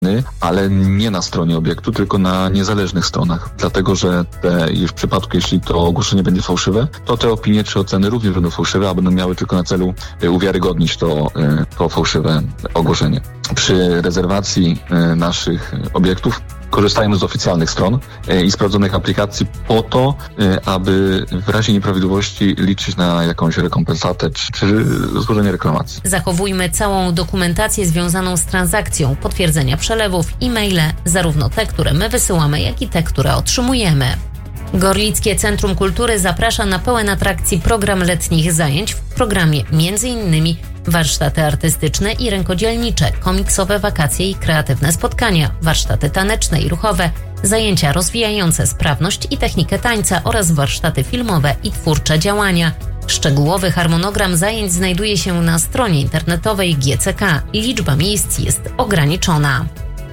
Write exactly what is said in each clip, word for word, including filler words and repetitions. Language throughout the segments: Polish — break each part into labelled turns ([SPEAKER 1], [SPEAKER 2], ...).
[SPEAKER 1] ale nie na stronie obiektu, tylko na niezależnych stronach. Dlatego, że te, już w przypadku, jeśli to ogłoszenie będzie fałszywe, to te opinie czy oceny również będą fałszywe, a będą miały tylko na celu uwiarygodnić to, to fałszywe ogłoszenie. Przy rezerwacji naszych obiektów korzystajmy z oficjalnych stron i sprawdzonych aplikacji po to, aby w razie nieprawidłowości liczyć na jakąś rekompensatę czy, czy złożenie reklamacji.
[SPEAKER 2] Zachowujmy całą dokumentację związaną z transakcją, potwierdzenia przelewów, e-maile, zarówno te, które my wysyłamy, jak i te, które otrzymujemy. Gorlickie Centrum Kultury zaprasza na pełen atrakcji program letnich zajęć. W programie między innymi warsztaty artystyczne i rękodzielnicze, komiksowe wakacje i kreatywne spotkania, warsztaty taneczne i ruchowe, zajęcia rozwijające sprawność i technikę tańca oraz warsztaty filmowe i twórcze działania. Szczegółowy harmonogram zajęć znajduje się na stronie internetowej G C K. Liczba miejsc jest ograniczona.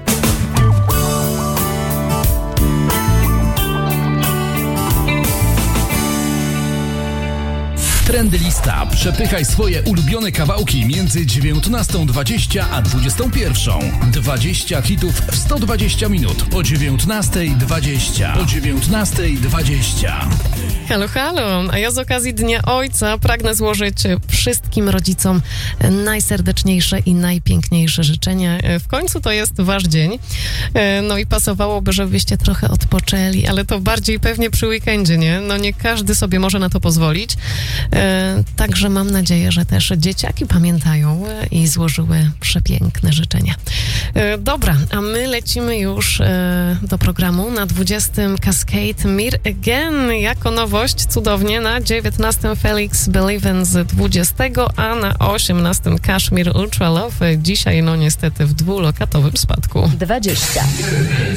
[SPEAKER 3] Trendy Lista. Przepychaj swoje ulubione kawałki między dziewiętnastą dwadzieścia a dwudziestą pierwszą. dwadzieścia hitów w sto dwadzieścia minut po dziewiętnastej dwadzieścia. Po dziewiętnastej dwadzieścia.
[SPEAKER 4] Halo, halo. A ja z okazji Dnia Ojca pragnę złożyć wszystkim rodzicom najserdeczniejsze i najpiękniejsze życzenia. W końcu to jest wasz dzień. No i pasowałoby, żebyście trochę odpoczęli, ale to bardziej pewnie przy weekendzie, nie? No nie każdy sobie może na to pozwolić. Także mam nadzieję, że też dzieciaki pamiętają i złożyły przepiękne życzenia. Dobra, a my lecimy już do programu. Na dwudziestym Cascade Mir Again jako nowość, cudownie. Na dziewiętnastym Felix Believe z dwudziestego, a na osiemnastym Kashmir Ultra Love. Dzisiaj no niestety w dwulokatowym spadku.
[SPEAKER 2] dwadzieścia.